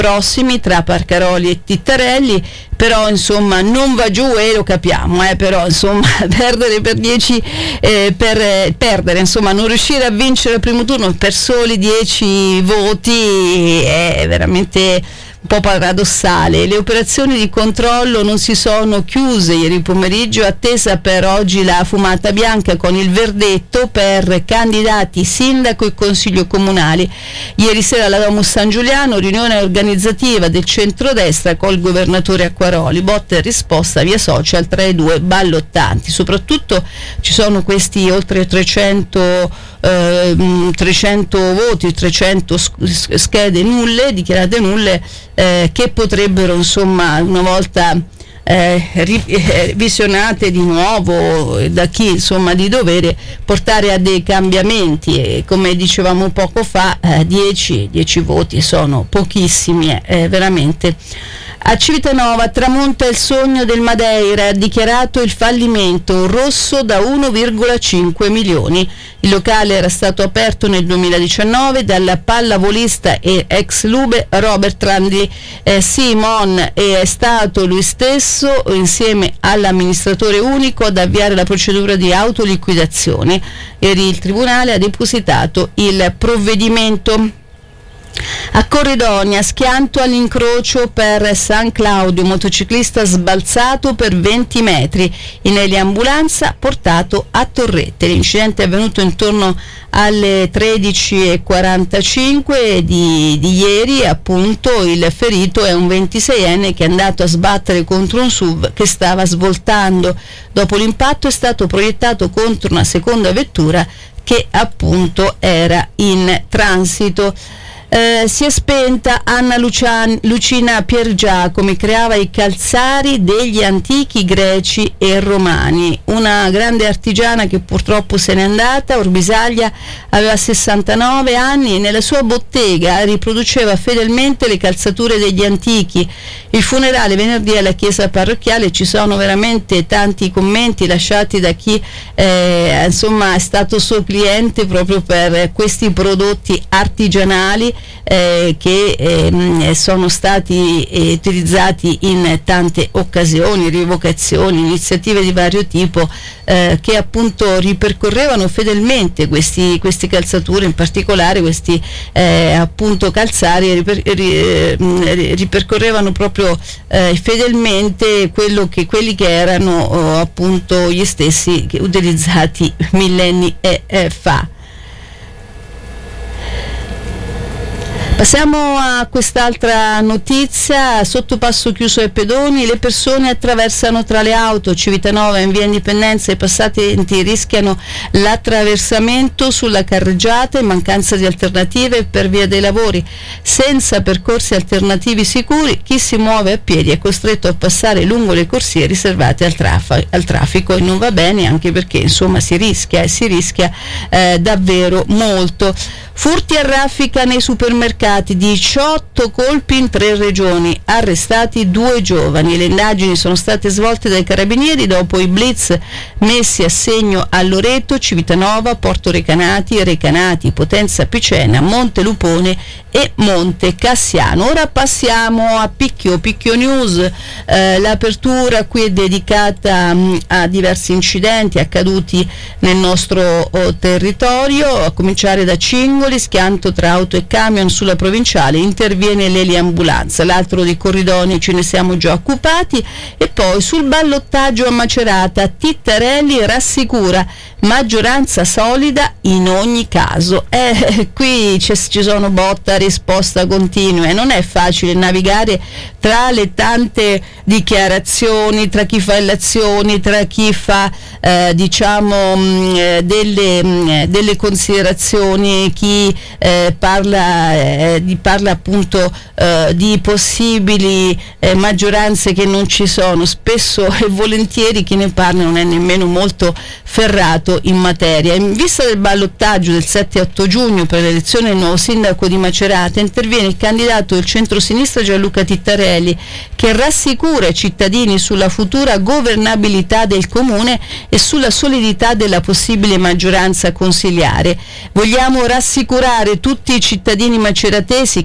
prossimi tra Parcaroli e Tittarelli, però insomma non va giù e lo capiamo, però insomma perdere per 10 perdere, insomma non riuscire a vincere il primo turno per soli 10 voti è veramente un po' paradossale. Le operazioni di controllo non si sono chiuse ieri pomeriggio, attesa per oggi la fumata bianca con il verdetto per candidati sindaco e consiglio comunale. Ieri sera alla Domus San Giuliano, riunione organizzativa del centrodestra col governatore Acquaroli, botta e risposta via social tra i due ballottanti. Soprattutto ci sono questi oltre 300 voti, 300 schede nulle, dichiarate nulle, che potrebbero insomma una volta visionate di nuovo da chi insomma di dovere portare a dei cambiamenti, e come dicevamo poco fa 10 voti sono pochissimi, veramente. A Civitanova tramonta il sogno del Madeira, ha dichiarato il fallimento, un rosso da 1,5 milioni. Il locale era stato aperto nel 2019 dalla pallavolista e ex Lube Robert Randi Simon, e è stato lui stesso insieme all'amministratore unico ad avviare la procedura di autoliquidazione. Ieri il tribunale ha depositato il provvedimento. A Corridonia, schianto all'incrocio per San Claudio, motociclista sbalzato per 20 metri, in eliambulanza portato a Torrette. L'incidente è avvenuto intorno alle 13:45 di ieri, appunto. Il ferito è un 26enne che è andato a sbattere contro un SUV che stava svoltando. Dopo l'impatto è stato proiettato contro una seconda vettura che appunto era in transito. Si è spenta Anna Lucina Piergiacomi, creava i calzari degli antichi greci e romani, una grande artigiana che purtroppo se n'è andata. Orbisaglia aveva 69 anni e nella sua bottega riproduceva fedelmente le calzature degli antichi. Il funerale venerdì alla chiesa parrocchiale, ci sono veramente tanti commenti lasciati da chi insomma è stato suo cliente proprio per questi prodotti artigianali che sono stati utilizzati in tante occasioni, rievocazioni, iniziative di vario tipo che appunto ripercorrevano fedelmente questi calzature, in particolare questi appunto calzari ripercorrevano proprio fedelmente quelli che erano appunto gli stessi utilizzati millenni fa. Passiamo a quest'altra notizia. Sottopasso chiuso ai pedoni, le persone attraversano tra le auto. Civitanova in via Indipendenza i passanti rischiano l'attraversamento sulla carreggiata in mancanza di alternative per via dei lavori. Senza percorsi alternativi sicuri, chi si muove a piedi è costretto a passare lungo le corsie riservate al traffico, e non va bene, anche perché insomma si rischia davvero molto. Furti a raffica nei supermercati, 18 colpi in 3 regioni, arrestati 2 giovani. Le indagini sono state svolte dai carabinieri dopo i blitz messi a segno a Loreto, Civitanova, Porto Recanati, Potenza Picena, Monte Lupone e Monte Cassiano. Ora passiamo a Picchio News. L'apertura qui è dedicata a diversi incidenti accaduti nel nostro territorio, a cominciare da Cingoli, schianto tra auto e camion sulla provinciale, interviene l'eliambulanza. L'altro di Corridoni ce ne siamo già occupati. E poi sul ballottaggio a Macerata, Tittarelli rassicura maggioranza solida in ogni caso. Qui ci sono botta risposta continue, non è facile navigare tra le tante dichiarazioni, tra chi fa le azioni, tra chi fa delle considerazioni, chi parla appunto di possibili maggioranze che non ci sono. Spesso e volentieri chi ne parla non è nemmeno molto ferrato in materia. In vista del ballottaggio del 7-8 giugno per l'elezione del nuovo sindaco di Macerata, interviene il candidato del centro-sinistra Gianluca Tittarelli, che rassicura i cittadini sulla futura governabilità del comune e sulla solidità della possibile maggioranza consiliare. Vogliamo rassicurare tutti i cittadini maceratesi